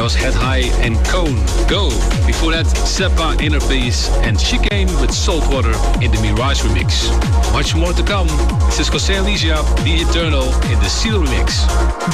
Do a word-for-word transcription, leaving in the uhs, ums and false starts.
was Head High and Cone, Go. Before that, Seppa, Inner Peace and Chicane with Saltwater in the Mirage remix. Much more to come. This is Jose Alicia, The Eternal in the Seal remix.